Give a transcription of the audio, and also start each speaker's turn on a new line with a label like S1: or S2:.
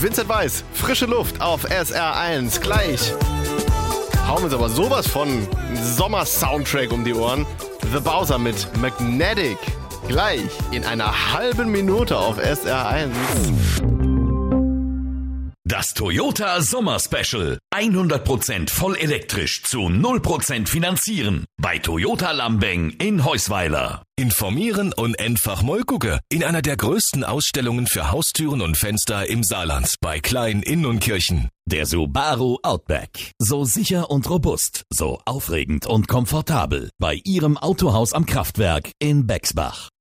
S1: Vincent Weiss, frische Luft auf SR1. Gleich hauen wir uns aber sowas von Sommer-Soundtrack um die Ohren. The Bowser mit Magnetic. Gleich in einer halben Minute auf SR1.
S2: Das Toyota Sommer Special. 100% voll elektrisch zu 0% finanzieren. Bei Toyota Lambeng in Heusweiler.
S3: Informieren und einfach mal gucken. In einer der größten Ausstellungen für Haustüren und Fenster im Saarland. Bei Klein Inn und Kirchen.
S2: Der Subaru Outback. So sicher und robust. So aufregend und komfortabel. Bei Ihrem Autohaus am Kraftwerk in Bexbach.